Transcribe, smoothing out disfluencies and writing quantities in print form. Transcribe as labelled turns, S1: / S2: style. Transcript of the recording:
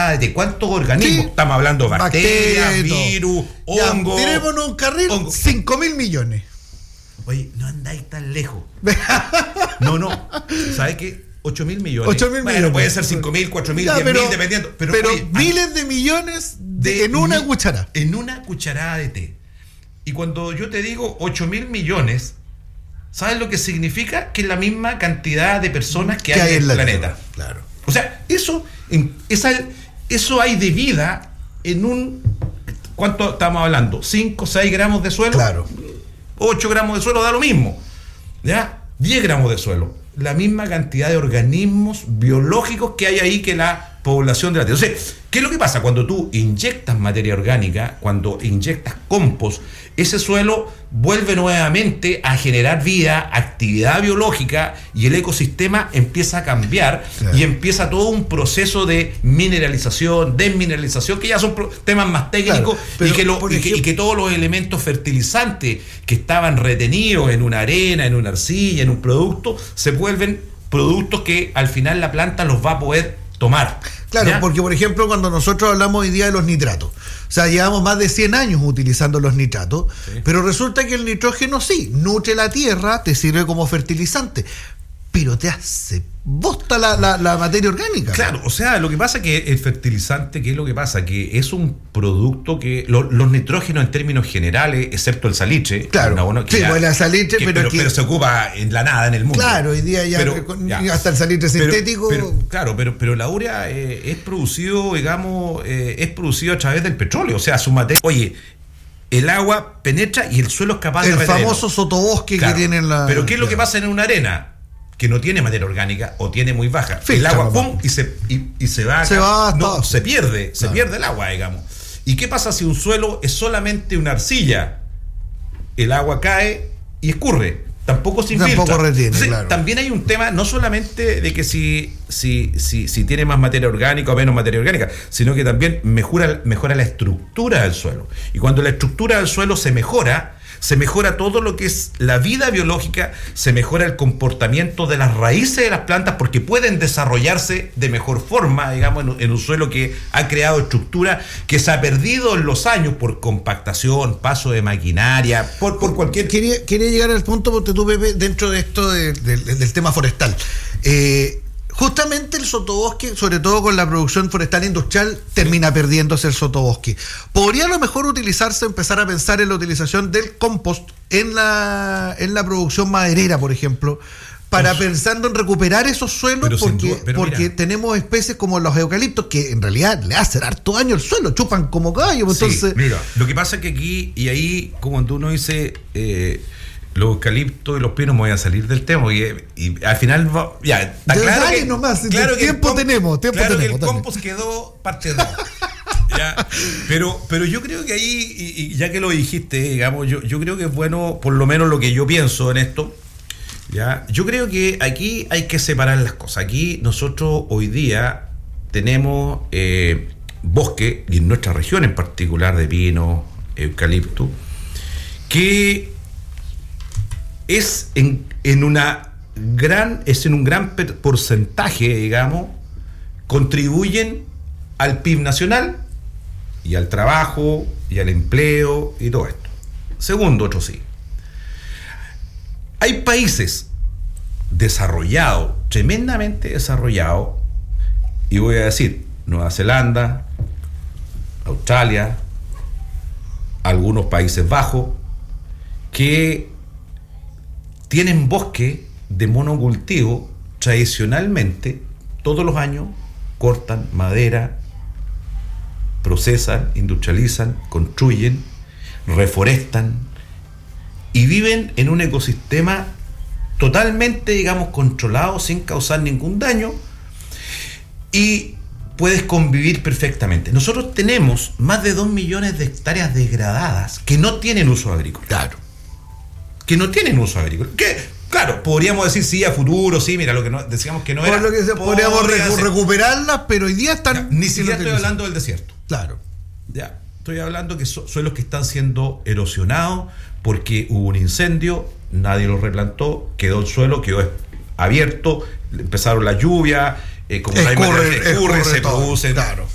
S1: cucharada de té. ¿Cuántos organismos?
S2: Sí.
S1: Estamos hablando de bacterias,
S2: y todo.
S1: virus, hongos.
S2: Tirémonos un carril, 5.000 millones.
S1: Oye, no andáis tan lejos. No. ¿Sabes qué? 8.000 millones.
S2: 8.000
S1: bueno,
S2: millones.
S1: Puede ser 5.000, 4.000,
S2: Ya,
S1: 10.000, dependiendo. Pero oye,
S2: miles de millones en una cucharada.
S1: En una cucharada de té. Y cuando yo te digo 8.000 millones, ¿sabes lo que significa? Que es la misma cantidad de personas que hay en el planeta.
S2: Tierra. Claro.
S1: O sea, eso hay de vida en un... ¿Cuánto estamos hablando? ¿5, 6 gramos de suelo?
S2: Claro.
S1: 8 gramos de suelo da lo mismo. ¿Ya? 10 gramos de suelo. La misma cantidad de organismos biológicos que hay ahí que la población de la Tierra. Entonces, ¿qué es lo que pasa? Cuando tú inyectas materia orgánica, cuando inyectas compost, ese suelo vuelve nuevamente a generar vida, actividad biológica, y el ecosistema empieza a cambiar. Claro. Y empieza todo un proceso de mineralización, desmineralización, que ya son temas más técnicos. Claro, y que todos los elementos fertilizantes que estaban retenidos en una arena, en una arcilla, en un producto, se vuelven productos que al final la planta los va a poder tomar.
S2: Claro,
S1: ¿ya?
S2: Porque por ejemplo cuando nosotros hablamos hoy día de los nitratos, o sea, llevamos más de 100 años utilizando los nitratos, sí. Pero resulta que el nitrógeno sí, nutre la tierra, te sirve como fertilizante, pero te hace bosta la materia orgánica.
S1: Claro, o sea, lo que pasa es que el fertilizante, ¿qué es lo que pasa? Que es un producto que los nitrógenos en términos generales, excepto el salitre,
S2: claro, el salitre,
S1: pero se ocupa en la nada en el mundo.
S2: Claro, hoy día ya hasta el salitre sintético.
S1: Pero la urea es producido, digamos, es producido a través del petróleo, o sea, su materia. Oye, el agua penetra y el suelo es capaz de retenerlo.
S2: El famoso sotobosque que tienen la.
S1: Pero ¿qué es lo que pasa en una arena? Que no tiene materia orgánica o tiene muy baja. El agua, pum, y se va. No, se pierde el agua, digamos. ¿Y qué pasa si un suelo es solamente una arcilla? El agua cae y escurre. Tampoco se infiltra.
S2: Tampoco retiene.
S1: Entonces,
S2: claro.
S1: También hay un tema, no solamente de que si tiene más materia orgánica o menos materia orgánica, sino que también mejora la estructura del suelo. Y cuando la estructura del suelo se mejora todo lo que es la vida biológica, se mejora el comportamiento de las raíces de las plantas porque pueden desarrollarse de mejor forma, digamos, en un suelo que ha creado estructura que se ha perdido en los años por compactación, paso de maquinaria, por cualquier...
S2: Quería llegar al punto, porque tú, Pepe, dentro de esto del tema forestal. Justamente el sotobosque, sobre todo con la producción forestal industrial, termina perdiéndose el sotobosque. ¿Podría a lo mejor empezar a pensar en la utilización del compost en la producción maderera, por ejemplo, pensando en recuperar esos suelos? Porque tenemos especies como los eucaliptos que en realidad le hacen harto daño al suelo, chupan como caballo. Entonces,
S1: sí, mira, lo que pasa es que aquí y ahí, como tú no dices... los eucaliptos y los pinos, me voy a salir del tema y al final ya está claro que
S2: nomás,
S1: claro que
S2: tiempo tenemos,
S1: que el compost quedó parte de ya, pero yo creo que ahí, y ya que lo dijiste, digamos, yo creo que es bueno, por lo menos lo que yo pienso en esto, ya, yo creo que aquí hay que separar las cosas. Aquí nosotros hoy día tenemos bosque, y en nuestra región en particular de pino, eucalipto, que es en un gran porcentaje, digamos, contribuyen al PIB nacional y al trabajo y al empleo y todo esto. Segundo, otro sí. Hay países desarrollados, tremendamente desarrollados, y voy a decir Nueva Zelanda, Australia, algunos Países Bajos, que tienen bosque de monocultivo. Tradicionalmente, todos los años cortan madera, procesan, industrializan, construyen, reforestan y viven en un ecosistema totalmente, digamos, controlado, sin causar ningún daño, y puedes convivir perfectamente. Nosotros tenemos más de 2 millones de hectáreas degradadas que no tienen uso agrícola.
S2: Claro.
S1: Que no tienen uso agrícola. Que, claro, podríamos decir sí a futuro, sí, mira, lo que no, decíamos que no era.
S2: Por lo que podríamos recuperarlas, pero hoy día están.
S1: Ya, ni siquiera estoy hablando del desierto.
S2: Claro.
S1: Ya, estoy hablando que suelos que están siendo erosionados porque hubo un incendio, nadie lo replantó, quedó el suelo, quedó abierto, empezaron las lluvias, como escurre, se producen. Claro.